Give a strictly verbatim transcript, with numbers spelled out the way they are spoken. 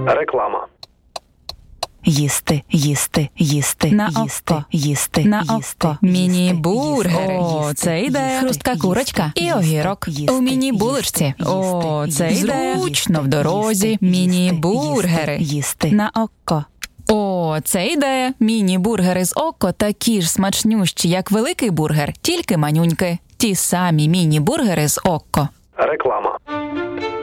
Реклама. Їсти, їсти, їсти, На їсти, око. їсти, На їсти, око. їсти, Міні-бургери. їсти, О, їсти, це ідея. їсти, Хрустка їсти, курочка і їсти, огірок. їсти, У міні-булочці. їсти, О, їсти, це їсти, ідея. їсти, Зручно в дорозі. їсти, Міні-бургери. їсти, їсти. На око. О, це ідея. Міні-бургери з око такі ж смачнющі, як великий бургер, тільки манюньки. Ті самі міні-бургери з око. Реклама.